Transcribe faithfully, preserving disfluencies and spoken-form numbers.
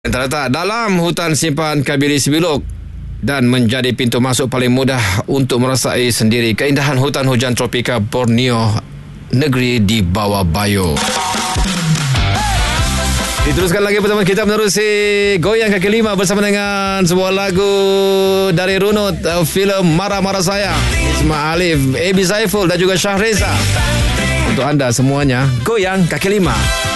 Terletak dalam hutan simpan Kabiri Sibiluk dan menjadi pintu masuk paling mudah untuk merasai sendiri keindahan hutan hujan tropika Borneo, negeri di bawah Bayo. Diteruskan lagi bersama kita menerusi goyang kaki lima bersama dengan sebuah lagu dari runut uh, filem Marah-Marah Sayang, Isma Alif, Ebi Saiful dan juga Syahreza. Untuk anda semuanya, goyang kaki lima.